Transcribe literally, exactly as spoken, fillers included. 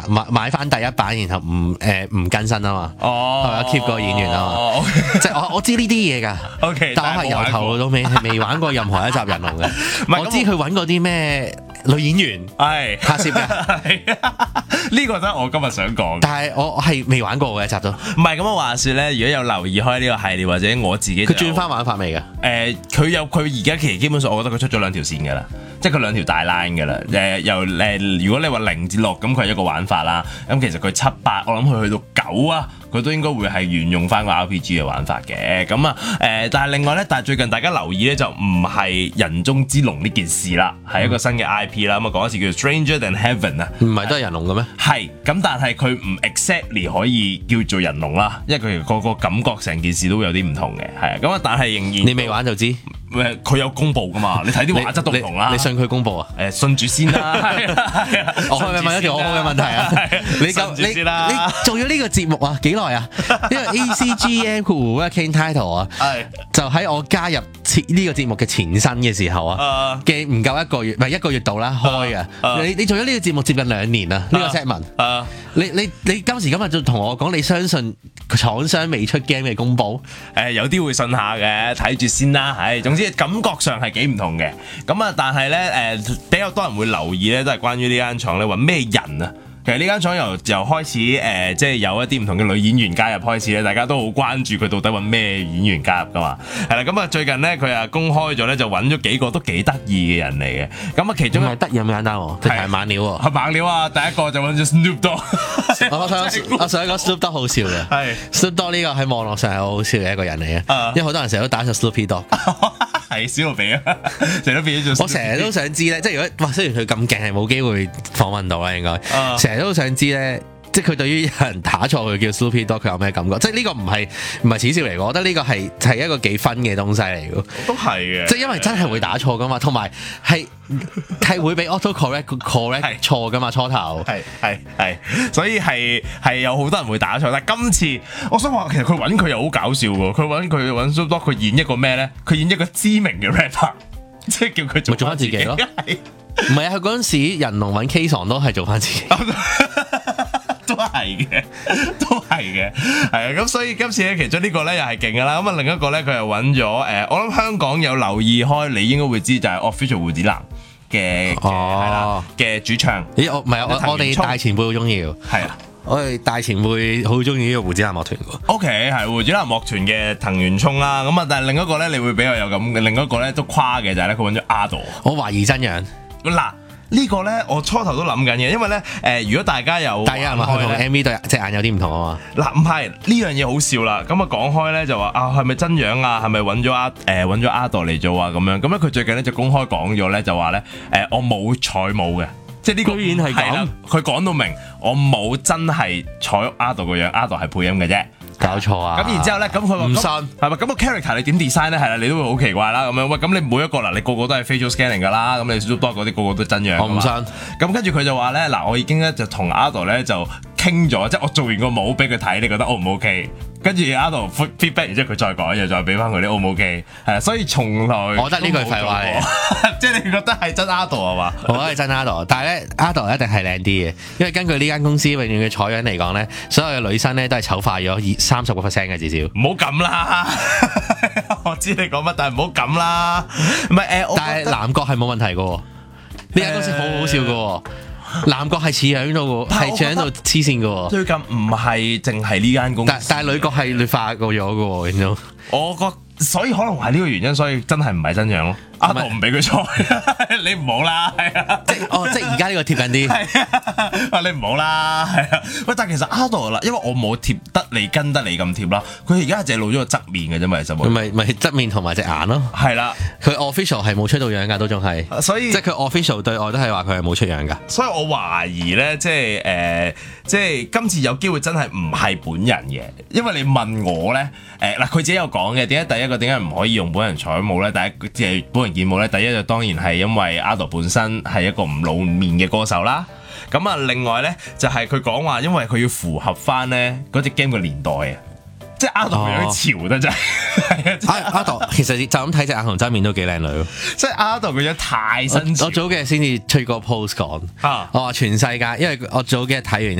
買買翻第一版，然後唔誒唔更新啊嘛。 哦， 係啊 keep 個演員啊嘛。哦、即係我我知呢啲嘢㗎。 O K， 但我係由頭到尾係未玩過任何一集人龍嘅。我知佢揾過啲咩女演員係拍攝嘅。 呢個真係我今日想講。 但係我我係未玩過嘅一集都。 唔係咁我話説咧，如果有留意開呢個系列或者我自己， 佢轉翻玩法未㗎？ 誒，佢有佢而家其實基本上，我覺得佢出咗兩條線㗎啦，即係佢兩條大 line 㗎啦。誒，由誒，如果你話零至六，咁佢係一個玩法啦。咁其實佢七八，我諗佢去到九啊，佢都應該會係沿用翻個 R P G 嘅玩法嘅。咁啊誒，但係另外咧，但係最近大家留意咧，就唔係人中之龍呢件事啦，係一個新嘅 I P 啦。咁啊講一次叫做 Stranger Than Heaven 啊， 唔係都係人龍嘅咩？ 係，咁但係佢唔 exactly 可以叫做人龍啦，因為佢個個感覺成件事都會有啲唔同嘅，係啊。咁啊，但係仍然你未玩就知。 誒，佢有公佈噶嘛？你睇啲畫質都唔同啦。 你信佢公佈啊？ 誒，信住先啦。係啊， 我係咪問一條我好嘅問題啊？你咁你你做咗呢個節目啊？幾耐啊？因為 A C G M Working Title 啊，就喺我加入呢個節目嘅前身嘅時候啊，嘅唔夠一個月，唔係一個月度啦，開嘅。你你做咗呢個節目接近兩年啦，呢個 set 文。你你你今時今日就同我講，你相信廠商未出 game 嘅公佈？ 誒，有啲會信下嘅，睇住先啦。係，總之感覺上係幾唔同嘅。咁啊，但係咧誒，比較多人會留意咧，都係關於呢間廠咧，話咩人啊？其實呢間廠由由開始誒、呃，即係有一啲唔同嘅女演員加入開始咧，大家都好關注佢到底揾咩演員加入噶嘛。係啦，咁啊最近咧佢啊公開咗咧，就揾咗幾個都幾得意嘅人嚟嘅。咁啊其中唔係得意咁簡單喎，佢係猛料喎。 係猛料啊！第一個就揾咗 Snoop Dogg。 我想我想講 Snoop Dogg 好笑嘅。係 Snoop Dogg 呢個喺網絡上係好好笑嘅一個人嚟嘅，uh, 因為好多人成日都打錯 Snoopy Dogg。 係小路比啊，成日都變咗做。 我成日都想知咧，即係如果哇，雖然佢咁勁，係冇機會訪問到啦，應該。成日、uh, 都想知咧，即係佢對於有人打錯佢叫 Snoopy Dogg，佢有咩感覺？即係呢個唔係唔係恥笑嚟嘅，我覺得呢個係係一個幾分嘅東西嚟嘅。 都係嘅， 即係因為真係會打錯噶嘛，同埋係係會俾 auto correct correct 錯噶嘛，初頭。 係係係，所以係係有好多人會打錯。但係今次我想話，其實佢揾佢又好搞笑喎。佢揾佢揾 Snoop Dogg，佢演一個咩咧？佢演一個知名嘅 rapper， 即係叫佢做做翻自己咯。唔係啊，佢嗰陣時人龍揾 K 爽都係做翻自己。 都係嘅，都係嘅，係啊！咁所以今次咧，其中呢個咧又係勁噶啦。咁啊，另一個咧，佢又揾咗誒，我諗香港有留意開，你應該會知就係 Official 胡子男嘅係啦嘅主唱。 咦？我唔係我我哋大前輩好中意嘅， 係啊， 我哋大前輩好中意呢個胡子男樂團嘅。 O K， 係胡子男樂團嘅藤原聰啦。咁啊，但係另一個咧，你會比較有咁嘅，另一個咧都誇嘅就係咧，佢揾咗 Ado。 我懷疑真樣。 嗱。呢個咧，我初頭都諗緊嘅，因為咧，誒、呃，如果大家有， 但係有人話佢同 M V 對隻眼有啲唔同啊嘛。 嗱，唔係呢樣嘢好笑啦。咁啊講開咧就話啊，係咪真樣啊？係咪揾咗阿誒揾咗阿朵嚟做啊？咁樣咁咧，佢最近咧就公開講咗咧，就話咧誒，我冇彩舞嘅，即係呢個居然係咁。 佢講到明，我冇真係彩阿朵個樣，阿朵係配音嘅啫。 搞錯啊！ 咁然之後咧，咁佢話唔信係咪？咁個 character 你點 design 咧？係啦，你都會好奇怪啦。咁樣喂，咁你每一個嗱，你個個都係 facial scanning 㗎啦。咁你 Snoop Dogg 嗰啲個個都真樣。我唔信。咁跟住佢就話咧，嗱，我已經咧就同 Ado 咧就傾咗，即係我做完個舞俾佢睇，你覺得 O 唔 OK？跟住 Ado feedback，然之後佢再講，又再俾翻佢啲 O 唔 OK？係啊，所以從來我覺得呢句廢話嚟， 即係你覺得係真 Ado 係嘛？ 我覺得係真 Ado，但係咧 Ado 一定係靚啲嘅，因為根據呢間公司永遠嘅採樣嚟講咧，所有嘅女生咧都係醜化咗二三十個 percent 嘅至少。 唔好咁啦，我知你講乜，但係唔好咁啦。唔係誒， 但係男角係冇問題嘅喎，呢間公司好好笑嘅喎。男角係似樣到喎，係似樣到黐線嘅喎。最近唔係淨係呢間公司，但但係女角係劣化過咗嘅喎，見到。我覺所以可能係呢個原因，所以真係唔係真樣咯。阿杜唔俾佢錯，你唔好啦，係啊，即哦，即係而家呢個貼緊啲，係啊，你唔好啦，係啊。喂，但係其實阿杜啦，因為我冇貼得你跟得你咁貼啦，佢而家係淨係露咗個側面嘅啫嘛，其實冇。咪咪側面同埋隻眼咯，係啦。佢 official 係冇出到樣㗎，都仲係，所以即係佢 official 對外都係話佢係冇出樣㗎。所以我懷疑咧，即係誒、呃，即係今次有機會真係唔係本人嘅，因為你問我咧，誒嗱，佢自己有講嘅，點解第一個點解唔可以用本人彩舞咧？第一即係本人見舞咧，第一就當然係因為 Ado 本身係一個唔露面嘅歌手啦。咁啊，另外咧就係佢講話，因為佢要符合翻咧嗰隻 game 嘅年代啊，即係 Ado 個樣潮得真係。Ado 其實就咁睇隻眼同側面都幾靚女咯，即係 Ado 個樣太新潮。我早幾日先至出個 post 講，我話全世界，因為我早幾日睇完。